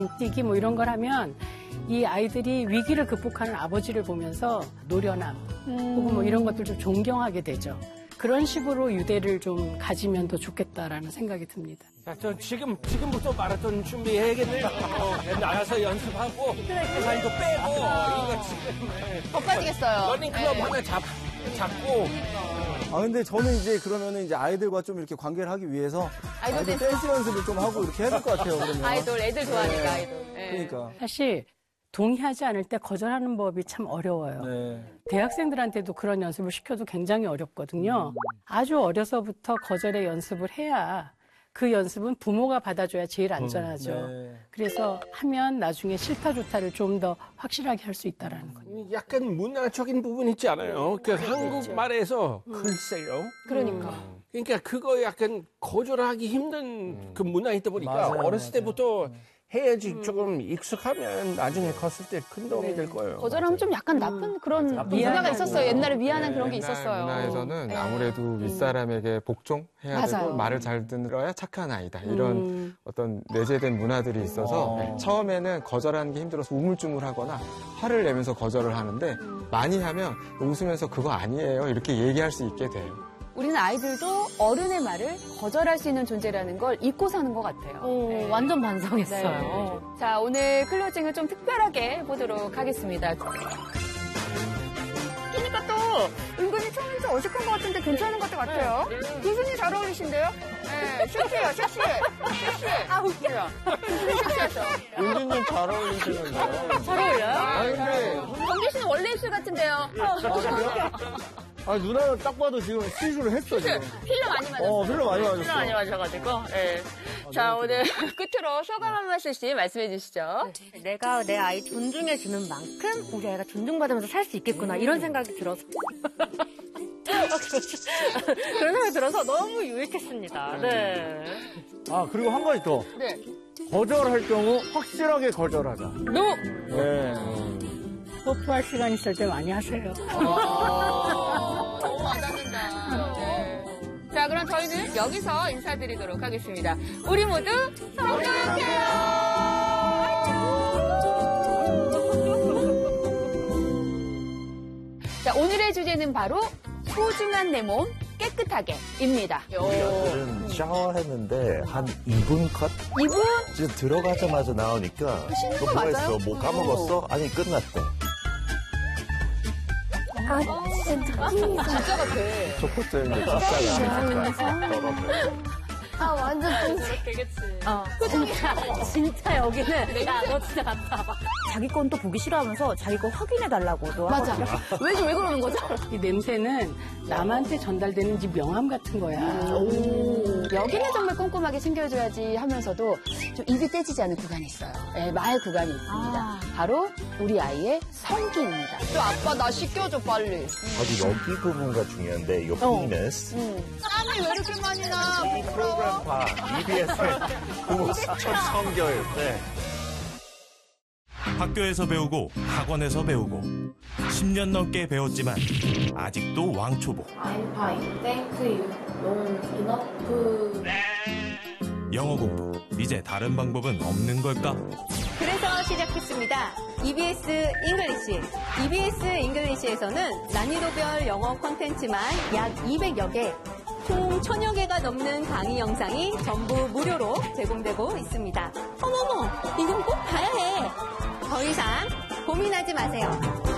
뛰기 뭐 이런 걸 하면 이 아이들이 위기를 극복하는 아버지를 보면서 노련함 혹은 뭐 이런 것들 좀 존경하게 되죠. 그런 식으로 유대를 좀 가지면 더 좋겠다라는 생각이 듭니다. 자, 저 지금부터 마라톤 준비해야겠네요. 나가서 연습하고 살도 빼고 이거 지금 더 빠지겠어요. 러닝클럽 네. 하나 잡고. 근데 저는 이제 그러면은 이제 아이들과 좀 이렇게 관계를 하기 위해서 아이들 댄스 연습을 좀 하고 이렇게 해야 될 것 같아요. 그러면. 아이돌, 애들 좋아하니까 네. 아이돌. 네. 그러니까. 사실 동의하지 않을 때 거절하는 법이 참 어려워요. 네. 대학생들한테도 그런 연습을 시켜도 굉장히 어렵거든요. 아주 어려서부터 거절의 연습을 해야 그 연습은 부모가 받아줘야 제일 안전하죠. 네. 그래서 하면 나중에 싫다 좋다를 좀 더 확실하게 할 수 있다라는 거죠. 약간 문화적인 부분 있지 않아요? 그 한국말에서 글쎄요. 그러니까. 그러니까 그거 약간 거절하기 힘든 그 문화 있다 보니까 맞아요, 어렸을 때부터 해야지 조금 익숙하면 나중에 컸을 때 큰 도움이 될 거예요. 거절하면 좀 약간 나쁜 그런 문화가 있었어요. 옛날에 미안한 그런 게 옛날 있었어요. 문화에서는 네. 아무래도 윗사람에게 복종해야 맞아요. 되고 말을 잘 들어야 착한 아이다. 이런 어떤 내재된 문화들이 있어서 처음에는 거절하는 게 힘들어서 우물쭈물하거나 화를 내면서 거절을 하는데 많이 하면 웃으면서 그거 아니에요. 이렇게 얘기할 수 있게 돼요. 우리는 아이들도 어른의 말을 거절할 수 있는 존재라는 걸 잊고 사는 것 같아요. 네. 완전 반성했어요. 네. 자, 오늘 클로징을 좀 특별하게 해보도록 하겠습니다. 그러니까 또 은근히 처음엔 좀 어색한 것 같은데 괜찮은 것 같아요. 교수님 잘 어울리신데요? 네, 섹시해요, 섹시해. 아, 웃겨요. 섹시하죠? 은진님 잘 어울리시는데요. 잘 어울려요? 아니, 근데. 정규 씨는 원래 입술 같은데요. 누나는 딱 봐도 지금 시술을 했어, 지금. 필러 많이 맞았어요. 필러 많이 맞았어. 필러 많이 맞아가지고. 네. 자, 오늘 끝으로 소감 한 말씀씩 말씀해 주시죠. 내가 내 아이 존중해주는 만큼 우리 아이가 존중받으면서 살 수 있겠구나 이런 생각이 들어서 그런 생각이 들어서 너무 유익했습니다. 네. 그리고 한 가지 더. 네. 거절할 경우 확실하게 거절하자. 노! 네. 뽀뽀할 시간 있을 때 많이 하세요. 너무 와닿는다. 네. 자, 그럼 저희는 여기서 인사드리도록 하겠습니다. 우리 모두 성장할게요! 자, 오늘의 주제는 바로 소중한 내 몸 깨끗하게입니다. 저는 샤워했는데 한 2분 컷? 2분? 지금 들어가자마자 나오니까 씻는 거 뭐 맞아요? 했어? 뭐 까먹었어? 아니 끝났대. 진짜 같아. 첫 번째는 진짜 완전 진짜 여기는 야, 너 진짜 갔다 와. 자기 건 또 보기 싫어하면서 자기 거 확인해달라고도 맞아. 왜 그러는 거죠? 이 냄새는 남한테 전달되는 지 명함 같은 거야. 여기는 정말 꼼꼼하게 챙겨줘야지 하면서도 좀 입이 떼지지 않는 구간이 있어요. 네, 말 구간이 있습니다. 바로 우리 아이의 성기입니다. 또 아빠 나 씻겨줘 빨리. 아주 여기 부분가 중요한데 이 피니스. 땀이 왜 이렇게 많이 나? 이 프로그램 봐. EBS의 부모 첫 성교육. 네. 학교에서 배우고 학원에서 배우고 10년 넘게 배웠지만 아직도 왕초보. I'm fine. Thank you. Don't enough. 영어 공부 이제 다른 방법은 없는 걸까? 그래서 시작했습니다. EBS 잉글리시. EBS 잉글리시에서는 난이도별 영어 콘텐츠만 약 200여 개, 총 1000여 개가 넘는 강의 영상이 전부 무료로 제공되고 있습니다. 어머머, 이건 꼭 봐야 해. 더 이상 고민하지 마세요.